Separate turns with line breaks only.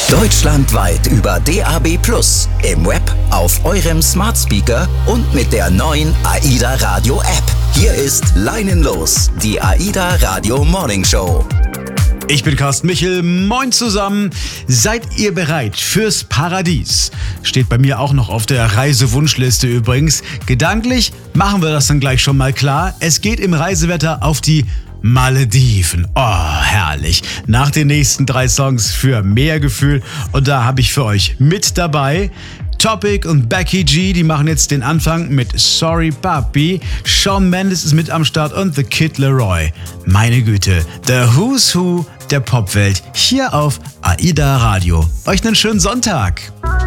Deutschlandweit über DAB+, im Web, auf eurem Smart Speaker und mit der neuen AIDA Radio App. Hier ist Leinenlos, die AIDA Radio Morning Show.
Ich bin Carsten Michel, moin zusammen. Seid ihr bereit fürs Paradies? Steht bei mir auch noch auf der Reisewunschliste übrigens. Gedanklich machen wir das dann gleich schon mal klar. Es geht im Reisewetter auf die Malediven. Oh, herrlich. Nach den nächsten 3 Songs für mehr Gefühl. Und da habe ich für euch mit dabei Topic und Becky G, die machen jetzt den Anfang mit Sorry Papi. Shawn Mendes ist mit am Start und The Kid Laroi. Meine Güte, The Who's Who der Popwelt hier auf AIDA Radio. Euch einen schönen Sonntag.